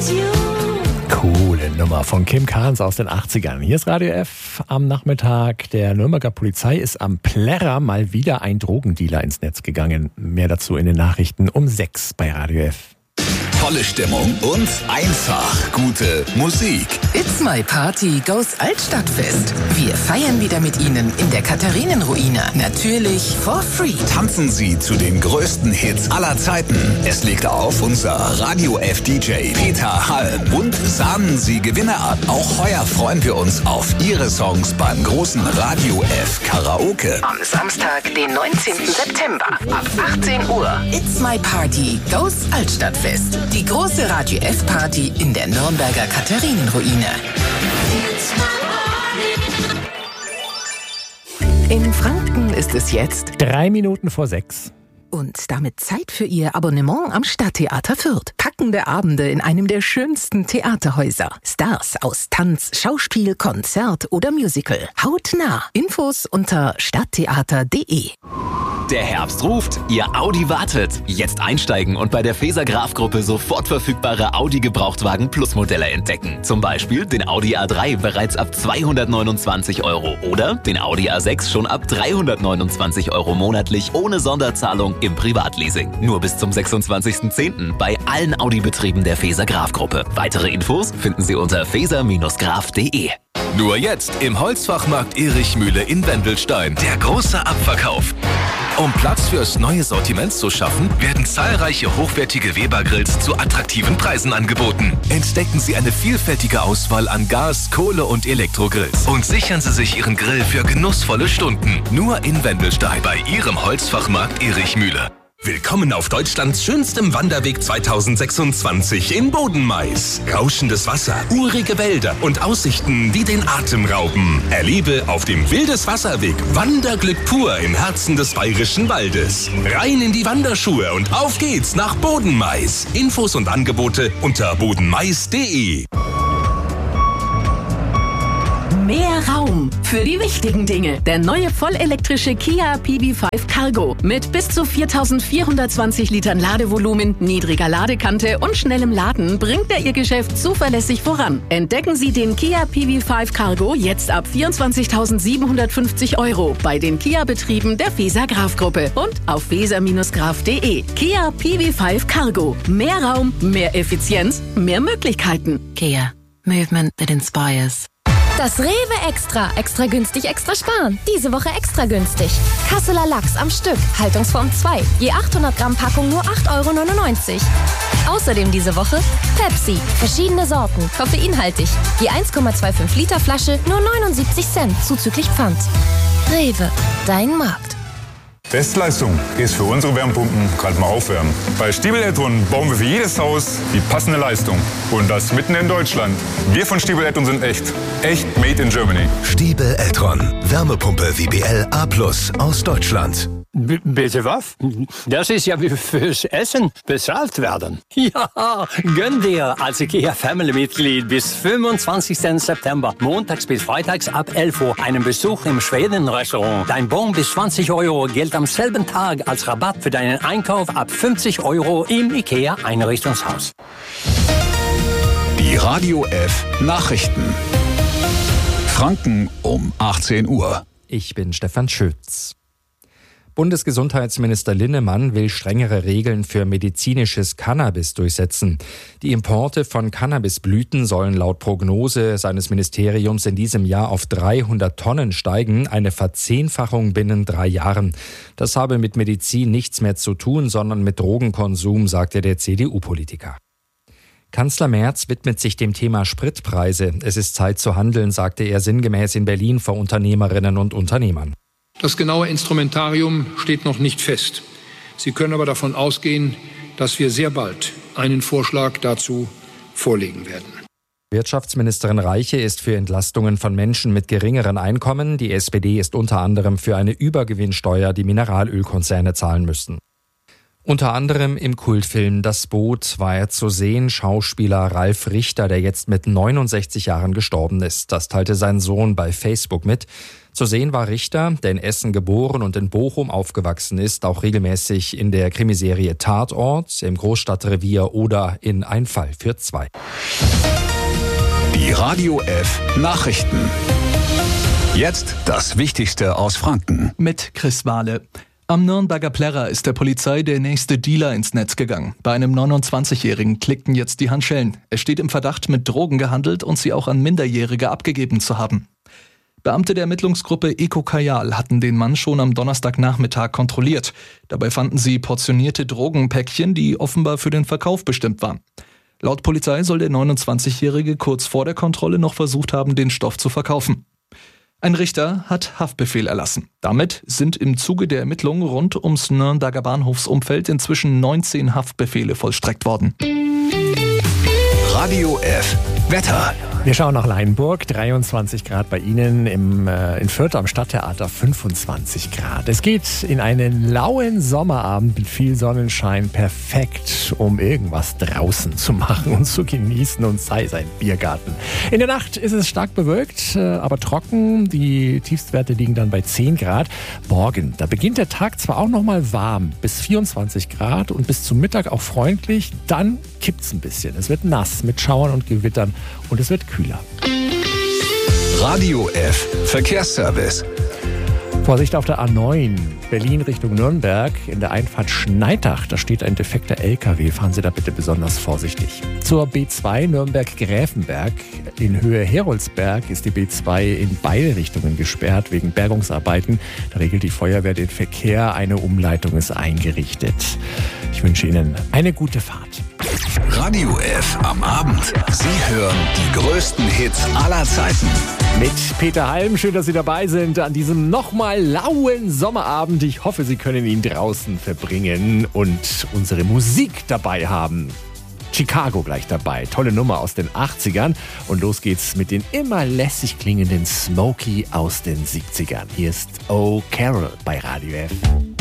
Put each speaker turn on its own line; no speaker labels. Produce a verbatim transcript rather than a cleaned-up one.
Coole Nummer von Kim Carnes aus den achtzigern. Hier ist Radio F am Nachmittag. Der Nürnberger Polizei ist am Plärrer mal wieder ein Drogendealer ins Netz gegangen. Mehr dazu in den Nachrichten um sechs bei Radio F.
Tolle Stimmung und einfach gute Musik.
It's My Party goes Altstadtfest. Wir feiern wieder mit Ihnen in der Katharinenruine. Natürlich for free.
Tanzen Sie zu den größten Hits aller Zeiten. Es legt auf unser Radio F D J Peter Halm. Und sahnen Sie Gewinne ab. Auch heuer freuen wir uns auf Ihre Songs beim großen Radio F Karaoke.
Am Samstag, den neunzehnten September ab achtzehn Uhr. It's My Party goes Altstadtfest. Die große Radio F Party in der Nürnberger Katharinenruine. In Franken ist es jetzt
Drei Minuten vor sechs.
und damit Zeit für Ihr Abonnement am Stadttheater Fürth. Packende Abende in einem der schönsten Theaterhäuser. Stars aus Tanz, Schauspiel, Konzert oder Musical. Hautnah. Infos unter stadttheater punkt de.
Der Herbst ruft, Ihr Audi wartet. Jetzt einsteigen und bei der Feser Graf Gruppe sofort verfügbare Audi Gebrauchtwagen Plus Modelle entdecken. Zum Beispiel den Audi A drei bereits ab zweihundertneunundzwanzig Euro oder den Audi A sechs schon ab dreihundertneunundzwanzig Euro monatlich ohne Sonderzahlung im Privatleasing. Nur bis zum sechsundzwanzigsten zehnten bei allen Audi-Betrieben der Feser Graf Gruppe. Weitere Infos finden Sie unter feser graf punkt de.
Nur jetzt im Holzfachmarkt Erich Mühle in Wendelstein. Der große Abverkauf. Um Platz fürs neue Sortiment zu schaffen, werden zahlreiche hochwertige Weber-Grills zu attraktiven Preisen angeboten. Entdecken Sie eine vielfältige Auswahl an Gas-, Kohle- und Elektrogrills und sichern Sie sich Ihren Grill für genussvolle Stunden. Nur in Wendelstein bei Ihrem Holzfachmarkt Erich Mühle. Willkommen auf Deutschlands schönstem Wanderweg zweitausendsechsundzwanzig in Bodenmais. Rauschendes Wasser, urige Wälder und Aussichten, die den Atem rauben. Erlebe auf dem Wildeswasserweg Wanderglück pur im Herzen des Bayerischen Waldes. Rein in die Wanderschuhe und auf geht's nach Bodenmais. Infos und Angebote unter bodenmais punkt de.
Mehr Raum für die wichtigen Dinge. Der neue vollelektrische Kia P V fünf Cargo mit bis zu viertausendvierhundertzwanzig Litern Ladevolumen, niedriger Ladekante und schnellem Laden bringt er Ihr Geschäft zuverlässig voran. Entdecken Sie den Kia P V fünf Cargo jetzt ab vierundzwanzigtausendsiebenhundertfünfzig Euro bei den Kia-Betrieben der Feser Graf Gruppe und auf feser graf punkt de. Kia P V fünf Cargo. Mehr Raum, mehr Effizienz, mehr Möglichkeiten.
Kia. Movement that inspires.
Das Rewe Extra. Extra günstig, extra sparen. Diese Woche extra günstig. Kasseler Lachs am Stück. Haltungsform zwei. Je achthundert Gramm Packung nur acht Euro neunundneunzig. Außerdem diese Woche Pepsi. Verschiedene Sorten. Koffeinhaltig. Je eins Komma fünfundzwanzig Liter Flasche nur neunundsiebzig Cent zuzüglich Pfand. Rewe. Dein Markt.
Bestleistung ist für unsere Wärmepumpen gerade mal aufwärmen. Bei Stiebel Eltron bauen wir für jedes Haus die passende Leistung. Und das mitten in Deutschland. Wir von Stiebel Eltron sind echt. Echt made in Germany.
Stiebel Eltron. Wärmepumpe W B L A plus aus Deutschland.
B- bitte was? Das ist ja wie fürs Essen bezahlt werden. Ja, gönn dir als IKEA Family-Mitglied bis fünfundzwanzigsten September, montags bis freitags ab elf Uhr, einen Besuch im Schweden-Restaurant. Dein Bon bis zwanzig Euro gilt am selben Tag als Rabatt für deinen Einkauf ab fünfzig Euro im IKEA Einrichtungshaus.
Die Radio F Nachrichten. Franken um achtzehn Uhr.
Ich bin Stefan Schütz. Bundesgesundheitsminister Linnemann will strengere Regeln für medizinisches Cannabis durchsetzen. Die Importe von Cannabisblüten sollen laut Prognose seines Ministeriums in diesem Jahr auf dreihundert Tonnen steigen, eine Verzehnfachung binnen drei Jahren. Das habe mit Medizin nichts mehr zu tun, sondern mit Drogenkonsum, sagte der C D U-Politiker. Kanzler Merz widmet sich dem Thema Spritpreise. Es ist Zeit zu handeln, sagte er sinngemäß in Berlin vor Unternehmerinnen und Unternehmern.
Das genaue Instrumentarium steht noch nicht fest. Sie können aber davon ausgehen, dass wir sehr bald einen Vorschlag dazu vorlegen werden.
Wirtschaftsministerin Reiche ist für Entlastungen von Menschen mit geringeren Einkommen. Die S P D ist unter anderem für eine Übergewinnsteuer, die Mineralölkonzerne zahlen müssten. Unter anderem im Kultfilm Das Boot war er zu sehen. Schauspieler Ralf Richter, der jetzt mit neunundsechzig Jahren gestorben ist. Das teilte sein Sohn bei Facebook mit. Zu sehen war Richter, der in Essen geboren und in Bochum aufgewachsen ist, auch regelmäßig in der Krimiserie Tatort, im Großstadtrevier oder in Ein Fall für zwei.
Die Radio F Nachrichten. Jetzt das Wichtigste aus Franken.
Mit Chris Wahle. Am Nürnberger Plärrer ist der Polizei der nächste Dealer ins Netz gegangen. Bei einem neunundzwanzigjährigen klickten jetzt die Handschellen. Er steht im Verdacht, mit Drogen gehandelt und sie auch an Minderjährige abgegeben zu haben. Beamte der Ermittlungsgruppe Eco Kajal hatten den Mann schon am Donnerstagnachmittag kontrolliert. Dabei fanden sie portionierte Drogenpäckchen, die offenbar für den Verkauf bestimmt waren. Laut Polizei soll der neunundzwanzigjährige kurz vor der Kontrolle noch versucht haben, den Stoff zu verkaufen. Ein Richter hat Haftbefehl erlassen. Damit sind im Zuge der Ermittlungen rund ums Nürnberger Bahnhofsumfeld inzwischen neunzehn Haftbefehle vollstreckt worden.
Radio F Wetter.
Wir schauen nach Leinburg, dreiundzwanzig Grad bei Ihnen, im, äh, in Fürth am Stadttheater fünfundzwanzig Grad. Es geht in einen lauen Sommerabend mit viel Sonnenschein, perfekt, um irgendwas draußen zu machen und zu genießen, und sei es ein Biergarten. In der Nacht ist es stark bewölkt, äh, aber trocken. Die Tiefstwerte liegen dann bei zehn Grad. Morgen, da beginnt der Tag zwar auch noch mal warm, bis vierundzwanzig Grad und bis zum Mittag auch freundlich, dann kippt's ein bisschen. Es wird nass mit Schauern und Gewittern und es wird kühler.
Radio F Verkehrsservice.
Vorsicht auf der A neun, Berlin Richtung Nürnberg, in der Einfahrt Schneidach, da steht ein defekter L K W, fahren Sie da bitte besonders vorsichtig. Zur B zwei Nürnberg-Gräfenberg, in Höhe Heroldsberg ist die B zwei in beide Richtungen gesperrt wegen Bergungsarbeiten. Da regelt die Feuerwehr den Verkehr, eine Umleitung ist eingerichtet. Ich wünsche Ihnen eine gute Fahrt.
Radio F am Abend. Sie hören die größten Hits aller Zeiten.
Mit Peter Halm, schön, dass Sie dabei sind an diesem nochmal lauen Sommerabend. Ich hoffe, Sie können ihn draußen verbringen und unsere Musik dabei haben. Chicago gleich dabei, tolle Nummer aus den achtzigern. Und los geht's mit den immer lässig klingenden Smokey aus den siebzigern. Hier ist Oh Carol bei Radio F.